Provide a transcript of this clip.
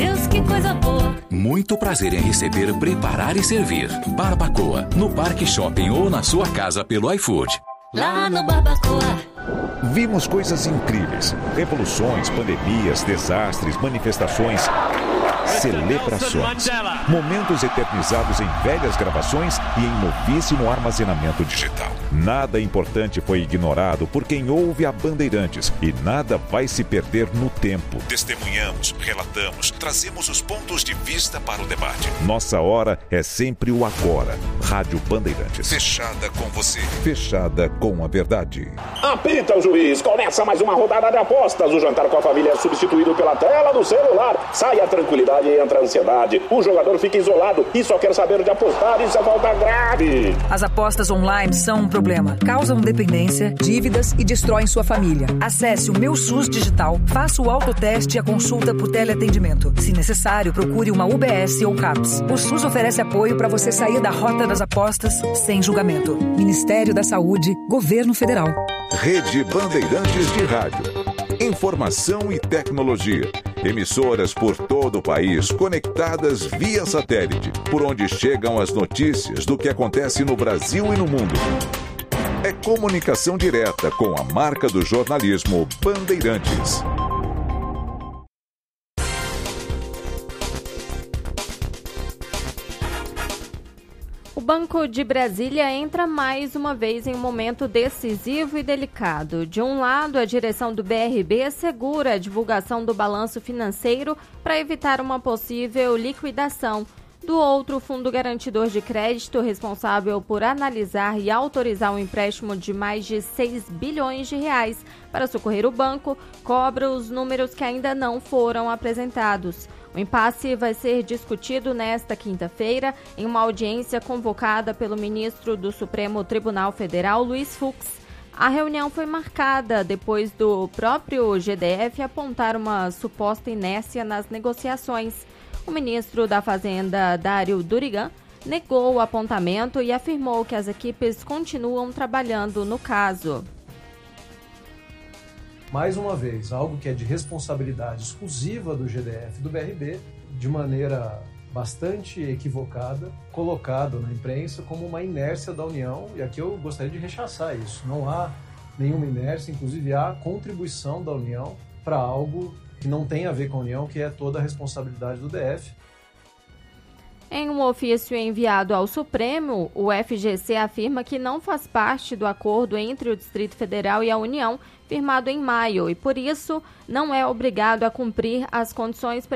Deus, que coisa boa. Muito prazer em receber, preparar e servir. Barbacoa, no Parque Shopping ou na sua casa pelo iFood. Lá no Barbacoa. Vimos coisas incríveis. Revoluções, pandemias, desastres, manifestações, celebrações. Momentos eternizados em velhas gravações e em novíssimo armazenamento digital. Nada importante foi ignorado por quem ouve a Bandeirantes e nada vai se perder no tempo. Testemunhamos, relatamos, trazemos os pontos de vista para o debate. Nossa hora é sempre o agora. Rádio Bandeirantes. Fechada com você. Fechada com a verdade. Apita o juiz. Começa mais uma rodada de apostas. O jantar com a família é substituído pela tela do celular. Sai a tranquilidade e entra a ansiedade. O jogador fica isolado e só quer saber de apostar. Isso é falta grave. As apostas online são um problema. Causam dependência, dívidas e destroem sua família. Acesse o Meu SUS Digital, faça o autoteste e a consulta por teleatendimento. Se necessário, procure uma UBS ou CAPS. O SUS oferece apoio para você sair da rota das apostas sem julgamento. Ministério da Saúde, Governo Federal. Rede Bandeirantes de Rádio. Informação e tecnologia. Emissoras por todo o país conectadas via satélite, por onde chegam as notícias do que acontece no Brasil e no mundo. É comunicação direta com a marca do jornalismo Bandeirantes. O Banco de Brasília entra mais uma vez em um momento decisivo e delicado. De um lado, a direção do BRB assegura a divulgação do balanço financeiro para evitar uma possível liquidação. Do outro, o Fundo Garantidor de Crédito, responsável por analisar e autorizar um empréstimo de mais de 6 bilhões de reais para socorrer o banco, cobra os números que ainda não foram apresentados. O impasse vai ser discutido nesta quinta-feira em uma audiência convocada pelo ministro do Supremo Tribunal Federal, Luiz Fux. A reunião foi marcada depois do próprio GDF apontar uma suposta inércia nas negociações. O ministro da Fazenda, Dário Durigan, negou o apontamento e afirmou que as equipes continuam trabalhando no caso. Mais uma vez, algo que é de responsabilidade exclusiva do GDF e do BRB, de maneira bastante equivocada, colocado na imprensa como uma inércia da União, e aqui eu gostaria de rechaçar isso. Não há nenhuma inércia, inclusive há contribuição da União para algo que não tem a ver com a União, que é toda a responsabilidade do DF. Em um ofício enviado ao Supremo, o FGC afirma que não faz parte do acordo entre o Distrito Federal e a União, firmado em maio, e por isso não é obrigado a cumprir as condições